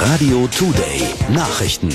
Radio Today Nachrichten.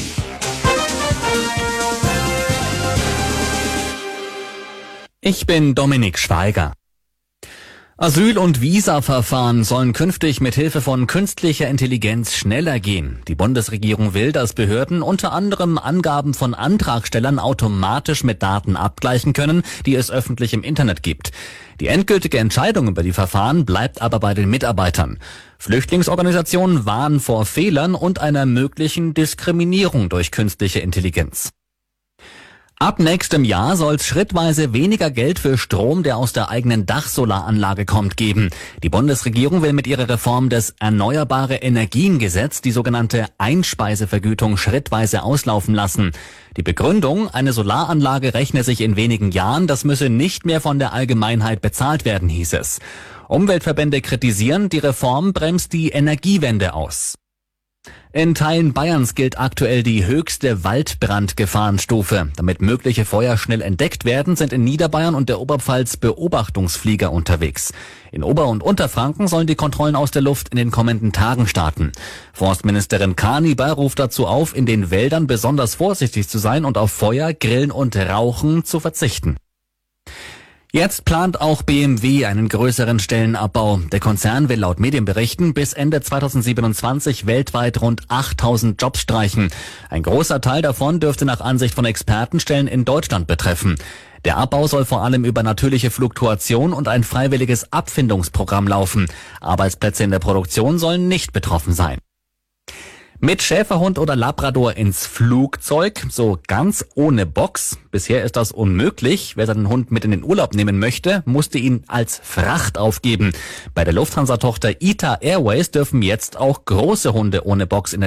Ich bin Dominik Schweiger. Asyl- und Visa-Verfahren sollen künftig mit Hilfe von künstlicher Intelligenz schneller gehen. Die Bundesregierung will, dass Behörden unter anderem Angaben von Antragstellern automatisch mit Daten abgleichen können, die es öffentlich im Internet gibt. Die endgültige Entscheidung über die Verfahren bleibt aber bei den Mitarbeitern. Flüchtlingsorganisationen warnen vor Fehlern und einer möglichen Diskriminierung durch künstliche Intelligenz. Ab nächstem Jahr soll es schrittweise weniger Geld für Strom, der aus der eigenen Dachsolaranlage kommt, geben. Die Bundesregierung will mit ihrer Reform des Erneuerbare Energien-Gesetz die sogenannte Einspeisevergütung schrittweise auslaufen lassen. Die Begründung, eine Solaranlage rechne sich in wenigen Jahren, das müsse nicht mehr von der Allgemeinheit bezahlt werden, hieß es. Umweltverbände kritisieren, die Reform bremst die Energiewende aus. In Teilen Bayerns gilt aktuell die höchste Waldbrandgefahrenstufe. Damit mögliche Feuer schnell entdeckt werden, sind in Niederbayern und der Oberpfalz Beobachtungsflieger unterwegs. In Ober- und Unterfranken sollen die Kontrollen aus der Luft in den kommenden Tagen starten. Forstministerin Kaniber ruft dazu auf, in den Wäldern besonders vorsichtig zu sein und auf Feuer, Grillen und Rauchen zu verzichten. Jetzt plant auch BMW einen größeren Stellenabbau. Der Konzern will laut Medienberichten bis Ende 2027 weltweit rund 8.000 Jobs streichen. Ein großer Teil davon dürfte nach Ansicht von Experten Stellen in Deutschland betreffen. Der Abbau soll vor allem über natürliche Fluktuation und ein freiwilliges Abfindungsprogramm laufen. Arbeitsplätze in der Produktion sollen nicht betroffen sein. Mit Schäferhund oder Labrador ins Flugzeug, so ganz ohne Box. Bisher ist das unmöglich. Wer seinen Hund mit in den Urlaub nehmen möchte, musste ihn als Fracht aufgeben. Bei der Lufthansa-Tochter ITA Airways dürfen jetzt auch große Hunde ohne Box in der